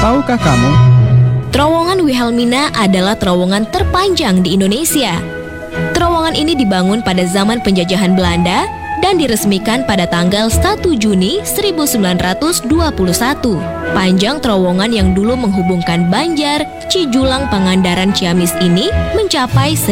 Tahukah kamu? Terowongan Wilhelmina adalah terowongan terpanjang di Indonesia. Terowongan ini dibangun pada zaman penjajahan Belanda dan diresmikan pada tanggal 1 Juni 1921. Panjang terowongan yang dulu menghubungkan Banjar, Cijulang, Pangandaran, Ciamis ini mencapai